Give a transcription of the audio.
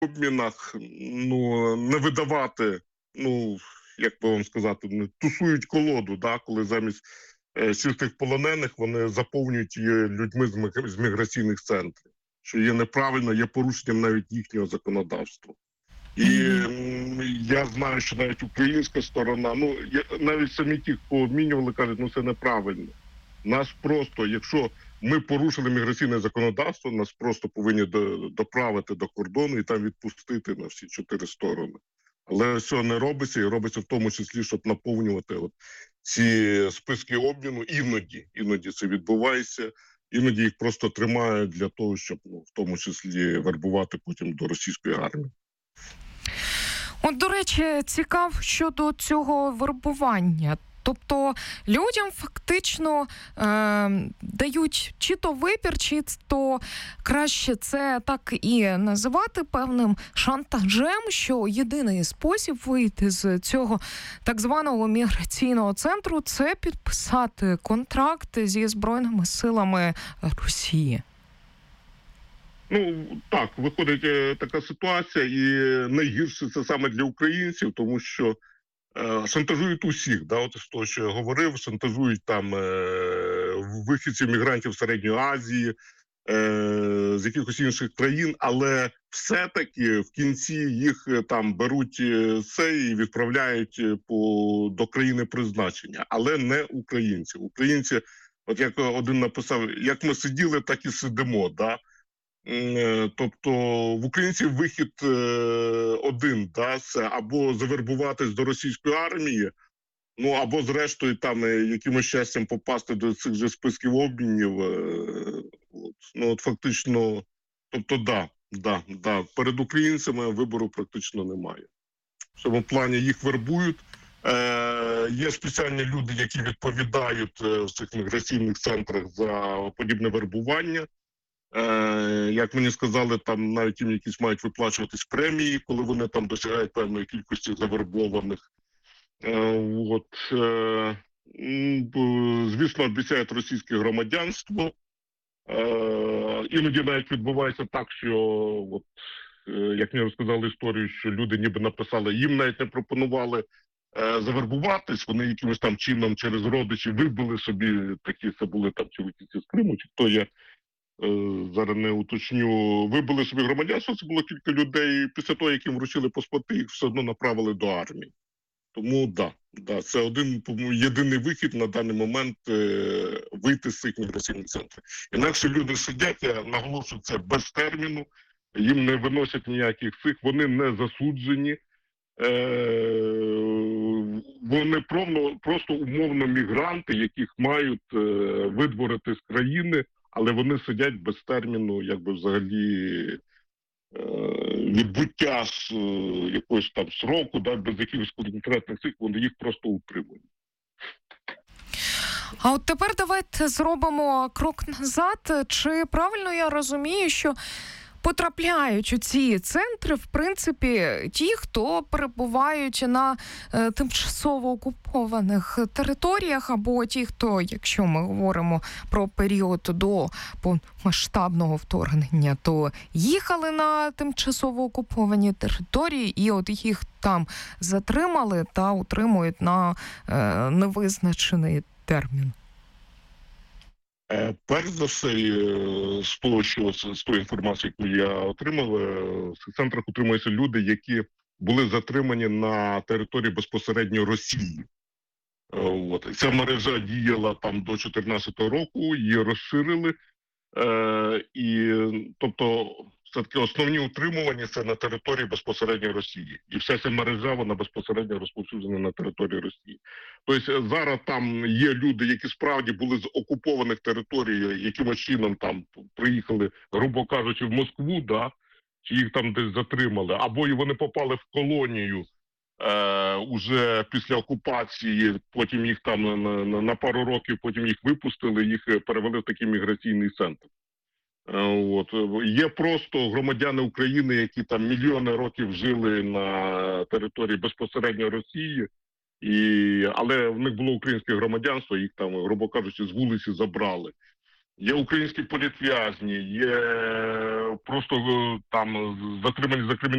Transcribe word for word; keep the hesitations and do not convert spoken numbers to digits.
обмінах, ну, не видавати, ну, як би вам сказати, не тусують колоду, да, коли замість е, чистих полонених вони заповнюють її людьми з, миг- з міграційних центрів, що є неправильно, є порушенням навіть їхнього законодавства. І Мгм. м, я знаю, що навіть українська сторона, ну, я, навіть самі ті, хто обмінювали, кажуть, ну це неправильно. Нас просто, якщо ми порушили міграційне законодавство, нас просто повинні до- доправити до кордону і там відпустити на всі чотири сторони. Але цього не робиться, і робиться в тому числі, щоб наповнювати от ці списки обміну. Іноді, іноді це відбувається, іноді їх просто тримають для того, щоб, ну, в тому числі вербувати потім до російської армії. От, до речі, цікав щодо цього вербування. Тобто людям фактично е, дають чи то вибір, чи то краще це так і називати певним шантажем, що єдиний спосіб вийти з цього так званого міграційного центру – це підписати контракт зі Збройними силами Росії. Ну, так, виходить е, така ситуація, і найгірше це саме для українців, тому що е, шантажують усіх, да, от з того, що я говорив, шантажують там е, вихідців мігрантів з Середньої Азії, е, з якихось інших країн, але все-таки в кінці їх е, там беруть е, це і відправляють е, по, до країни призначення, але не українців. Українці, от як один написав, як ми сиділи, так і сидимо, да. Е, Тобто в українців вихід е, один, да, це або завербуватись до російської армії, ну або зрештою там е, якимось щастям попасти до цих же списків обмінів. Е, от, ну от фактично, тобто, да, да, да, перед українцями вибору практично немає. В цьому плані їх вербують. Е, є спеціальні люди, які відповідають е, в цих міграційних центрах за подібне вербування. Е, як мені сказали, там навіть їм якісь мають виплачуватись премії, коли вони там досягають певної кількості завербованих. Е, от, е, звісно, обіцяють російське громадянство. Е, іноді навіть відбувається так, що, от, е, як мені розказали історію, що люди ніби написали, їм навіть не пропонували е, завербуватись, вони якимось там чином через родичів вибили собі, такі це були там чоловіки з Криму, чи хто є. Зараз не уточню, вибили собі громадянство, це було кілька людей, після того, як їм вручили паспорти, їх все одно направили до армії. Тому, да, да, це один, єдиний вихід на даний момент е, вийти з цих міграційних центрів. Інакше люди сидять, я наголошую, це без терміну, їм не виносять ніяких цих, вони не засуджені, е, вони просто, просто умовно мігранти, яких мають е, видворити з країни, але вони сидять без терміну, якби взагалі е, відбуття з е, якогось там сроку, да, без якихось конкретних цих, вони їх просто утримують. А от тепер давайте зробимо крок назад. Чи правильно я розумію, що потрапляють у ці центри, в принципі, ті, хто перебувають на е, тимчасово окупованих територіях, або ті, хто, якщо ми говоримо про період до повномасштабного вторгнення, то їхали на тимчасово окуповані території, і от їх там затримали та утримують на е, невизначений термін. Перш за все, е, з того, що з тої інформації, яку я отримав, е, в цих центрах утримуються люди, які були затримані на території безпосередньо Росії. Е, От. Ця мережа діяла там до дві тисячі чотирнадцятого року, її розширили. Е, і, тобто, все-таки основні утримування – це на території безпосередньо Росії. І вся ця мережа, вона безпосередньо розповсюджена на території Росії. Тобто зараз там є люди, які справді були з окупованих територій, якимось чином там приїхали, грубо кажучи, в Москву, да, чи їх там десь затримали, або і вони попали в колонію е, уже після окупації, потім їх там на, на, на пару років, потім їх випустили, їх перевели в такий міграційний центр. От. Є просто громадяни України, які там мільйони років жили на території безпосередньо Росії, і... але в них було українське громадянство, їх там, грубо кажучи, з вулиці забрали. Є українські політв'язні, є просто там затримані за кримінальні